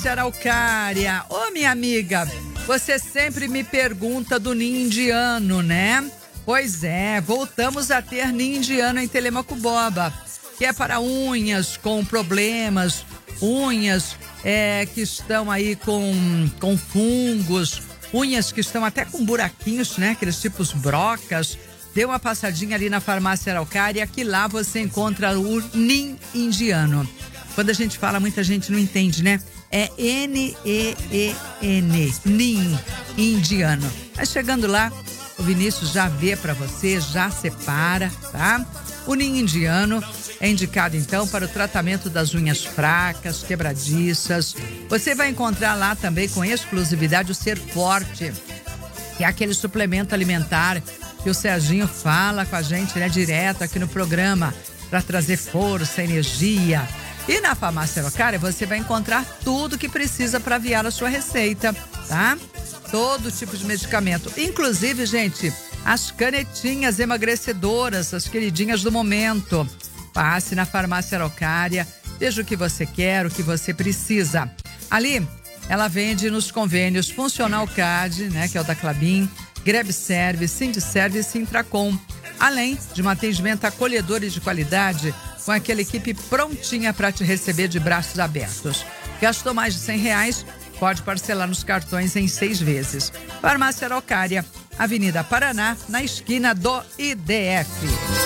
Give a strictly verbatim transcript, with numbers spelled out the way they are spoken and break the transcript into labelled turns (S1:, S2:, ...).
S1: Farmácia Araucária. Ô, minha amiga, você sempre me pergunta do ninho indiano, né? Pois é, voltamos a ter ninho indiano em Telêmaco Borba, que é para unhas com problemas, unhas é, que estão aí com, com fungos, unhas que estão até com buraquinhos, né? Aqueles tipos brocas. Dê uma passadinha ali na Farmácia Araucária, que lá você encontra o ninho indiano. Quando a gente fala, muita gente não entende, né? É N E E N, ninho indiano. Mas chegando lá, o Vinícius já vê para você, já separa, tá? O ninho indiano é indicado, então, para o tratamento das unhas fracas, quebradiças. Você vai encontrar lá também, com exclusividade, o Ser Forte, que é aquele suplemento alimentar que o Serginho fala com a gente, né, direto aqui no programa, para trazer força, energia. E na Farmácia Araucária você vai encontrar tudo que precisa para aviar a sua receita, tá? Todo tipo de medicamento. Inclusive, gente, as canetinhas emagrecedoras, as queridinhas do momento. Passe na Farmácia Araucária, veja o que você quer, o que você precisa. Ali, ela vende nos convênios Funcional Card, né, que é o da Klabin, Greve Serve, Sindiserve e Sintracom. Além de um atendimento acolhedor e de qualidade, com aquela equipe prontinha para te receber de braços abertos. Gastou mais de cem reais? Pode parcelar nos cartões em seis vezes. Farmácia Araucária, Avenida Paraná, na esquina do I D F.